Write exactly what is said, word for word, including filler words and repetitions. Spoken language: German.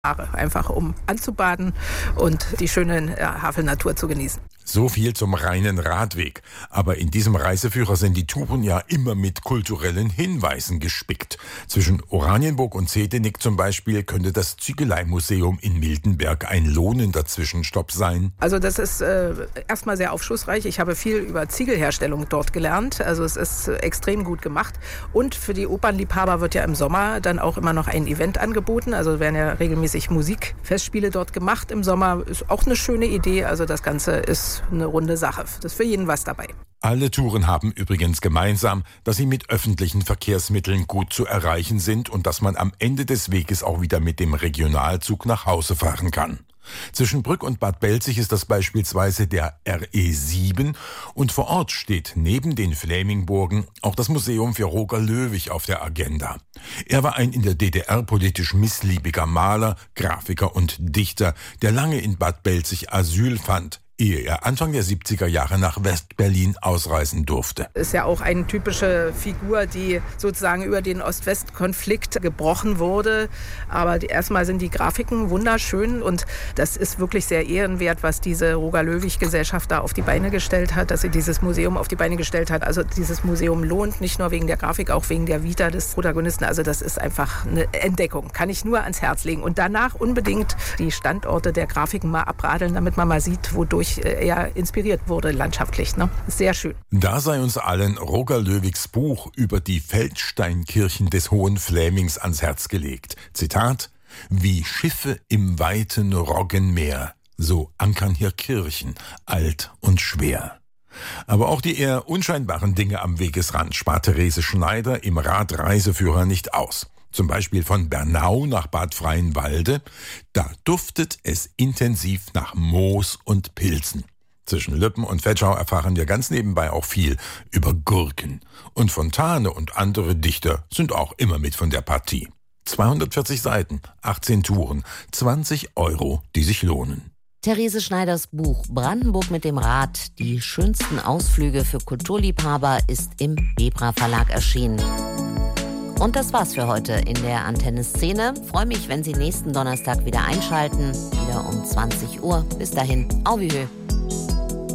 Einfach um anzubaden und die schöne ja, Havelnatur zu genießen. So viel zum reinen Radweg. Aber in diesem Reiseführer sind die Touren ja immer mit kulturellen Hinweisen gespickt. Zwischen Oranienburg und Zehdenick zum Beispiel könnte das Ziegeleimuseum in Miltenberg ein lohnender Zwischenstopp sein. Also das ist äh, erstmal sehr aufschlussreich. Ich habe viel über Ziegelherstellung dort gelernt. Also es ist extrem gut gemacht. Und für die Opernliebhaber wird ja im Sommer dann auch immer noch ein Event angeboten. Also werden ja regelmäßig Musikfestspiele dort gemacht im Sommer. Ist auch eine schöne Idee. Also das Ganze ist eine runde Sache. Das ist für jeden was dabei. Alle Touren haben übrigens gemeinsam, dass sie mit öffentlichen Verkehrsmitteln gut zu erreichen sind und dass man am Ende des Weges auch wieder mit dem Regionalzug nach Hause fahren kann. Zwischen Brück und Bad Belzig ist das beispielsweise der R E sieben und vor Ort steht neben den Flämingburgen auch das Museum für Roger Löwich auf der Agenda. Er war ein in der D D R politisch missliebiger Maler, Grafiker und Dichter, der lange in Bad Belzig Asyl fand, ehe er Anfang der siebziger Jahre nach West-Berlin ausreisen durfte. Ist ja auch eine typische Figur, die sozusagen über den Ost-West-Konflikt gebrochen wurde. Aber die, erstmal sind die Grafiken wunderschön und das ist wirklich sehr ehrenwert, was diese Roger-Löwich-Gesellschaft da auf die Beine gestellt hat, dass sie dieses Museum auf die Beine gestellt hat. Also dieses Museum lohnt nicht nur wegen der Grafik, auch wegen der Vita des Protagonisten. Also das ist einfach eine Entdeckung, kann ich nur ans Herz legen. Und danach unbedingt die Standorte der Grafiken mal abradeln, damit man mal sieht, wodurch er inspiriert wurde landschaftlich. Ne? Sehr schön. Da sei uns allen Roger Löwichs Buch über die Feldsteinkirchen des Hohen Flämings ans Herz gelegt. Zitat: Wie Schiffe im weiten Roggenmeer, so ankern hier Kirchen, alt und schwer. Aber auch die eher unscheinbaren Dinge am Wegesrand spart Therese Schneider im Radreiseführer nicht aus. Zum Beispiel von Bernau nach Bad Freienwalde. Da duftet es intensiv nach Moos und Pilzen. Zwischen Lübben und Vetschau erfahren wir ganz nebenbei auch viel über Gurken. Und Fontane und andere Dichter sind auch immer mit von der Partie. zweihundertvierzig Seiten, achtzehn Touren, zwanzig Euro, die sich lohnen. Therese Schneiders Buch Brandenburg mit dem Rad, die schönsten Ausflüge für Kulturliebhaber, ist im Bebra Verlag erschienen. Und das war's für heute in der Antenne Szene. Freue mich, wenn Sie nächsten Donnerstag wieder einschalten, wieder um zwanzig Uhr. Bis dahin, au wie hö.